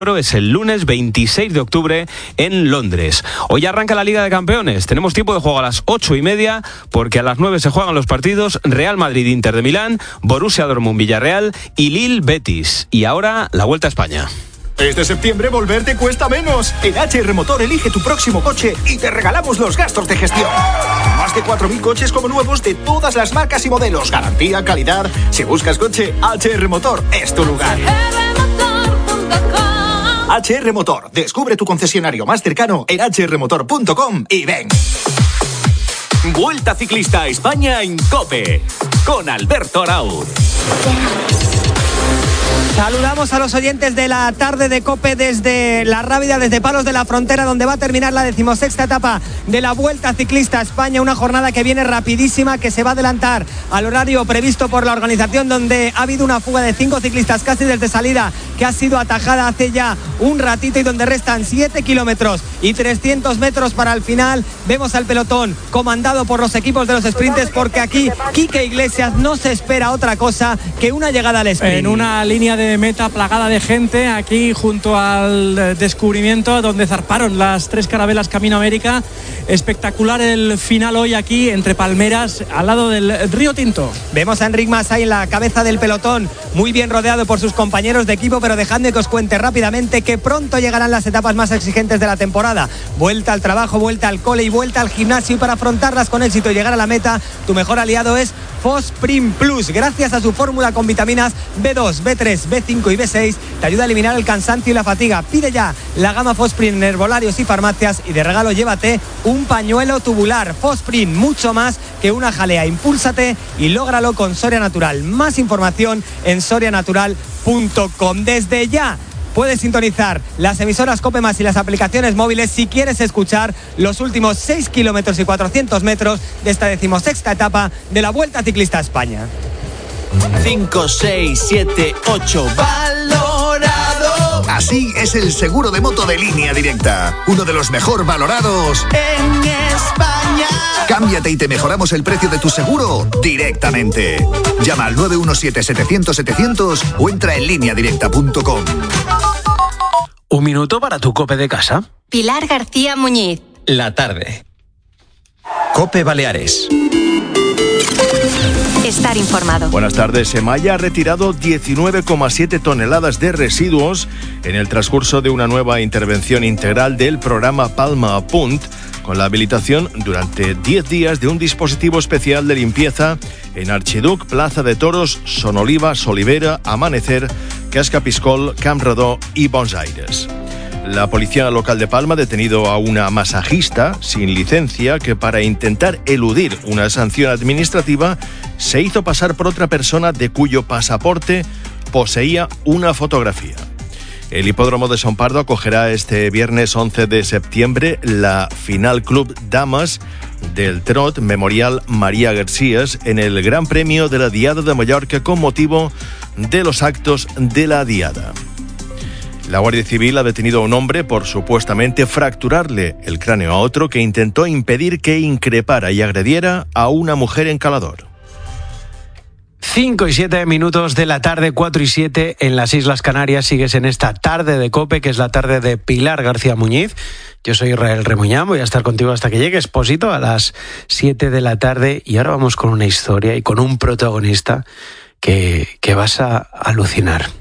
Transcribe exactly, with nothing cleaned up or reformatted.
Es el lunes veintiséis de octubre en Londres. Hoy arranca la Liga de Campeones. Tenemos tiempo de juego a las ocho y media, porque a las nueve se juegan los partidos Real Madrid-Inter de Milán, Borussia Dortmund-Villarreal y Lille-Betis. Y ahora la Vuelta a España. Este septiembre volverte cuesta menos. En H R Motor elige tu próximo coche y te regalamos los gastos de gestión. Más de cuatro mil coches como nuevos de todas las marcas y modelos. Garantía, calidad. Si buscas coche, H R Motor es tu lugar. H R Motor. Descubre tu concesionario más cercano en h r motor punto com y ven. Vuelta Ciclista a España en COPE con Alberto Arauz. Saludamos a los oyentes de la tarde de COPE desde La Rábida, desde Palos de la Frontera, donde va a terminar la decimosexta etapa de la Vuelta Ciclista a España. Una jornada que viene rapidísima, que se va a adelantar al horario previsto por la organización, donde ha habido una fuga de cinco ciclistas casi desde salida, que ha sido atajada hace ya un ratito, y donde restan siete kilómetros y trescientos metros para el final. Vemos al pelotón comandado por los equipos de los sprinters, porque aquí Quique Iglesias no se espera otra cosa que una llegada al sprint. En una línea de meta plagada de gente, aquí junto al descubrimiento donde zarparon las tres carabelas camino a América. Espectacular el final hoy aquí entre palmeras al lado del Río Tinto. Vemos a Enric Mas ahí en la cabeza del pelotón, muy bien rodeado por sus compañeros de equipo, pero dejadme que os cuente rápidamente que pronto llegarán las etapas más exigentes de la temporada. Vuelta al trabajo, vuelta al cole y vuelta al gimnasio, y para afrontarlas con éxito y llegar a la meta, tu mejor aliado es Fosprin Plus. Gracias a su fórmula con vitaminas B dos, B tres, B cinco y B seis, te ayuda a eliminar el cansancio y la fatiga. Pide ya la gama Fosprin en herbolarios y farmacias, y de regalo llévate un pañuelo tubular. Fosprin, mucho más que una jalea. Impúlsate y lógralo con Soria Natural. Más información en soria natural punto com. Desde ya puedes sintonizar las emisoras COPE Más y las aplicaciones móviles si quieres escuchar los últimos seis kilómetros y cuatrocientos metros de esta decimosexta etapa de la Vuelta Ciclista a España. cinco, seis, siete, ocho valorado. Así es el seguro de moto de Línea Directa. Uno de los mejor valorados en España. Cámbiate y te mejoramos el precio de tu seguro directamente. Llama al nueve uno siete, setecientos, setecientos o entra en línea directa punto com. Un minuto para tu COPE de casa. Pilar García Muñiz. La tarde. COPE Baleares. Estar informado. Buenas tardes. Semalla ha retirado diecinueve coma siete toneladas de residuos en el transcurso de una nueva intervención integral del programa Palma a Punt, con la habilitación durante diez días de un dispositivo especial de limpieza en Archiduc, Plaza de Toros, Sonoliva, Solivera, Amanecer, Cascapiscol, Campredó y Bons Aires. La policía local de Palma ha detenido a una masajista sin licencia que, para intentar eludir una sanción administrativa, se hizo pasar por otra persona de cuyo pasaporte poseía una fotografía. El hipódromo de Son Pardo acogerá este viernes once de septiembre la final Club Damas del Trot Memorial María Garcías en el Gran Premio de la Diada de Mallorca, con motivo de los actos de la Diada. La Guardia Civil ha detenido a un hombre por supuestamente fracturarle el cráneo a otro que intentó impedir que increpara y agrediera a una mujer en Calador. cinco y siete minutos de la tarde, cuatro y siete en las Islas Canarias. Sigues en esta tarde de COPE, que es la tarde de Pilar García Muñiz. Yo soy Israel Remuñán, voy a estar contigo hasta que llegue Expósito a las siete de la tarde. Y ahora vamos con una historia y con un protagonista que, que vas a alucinar.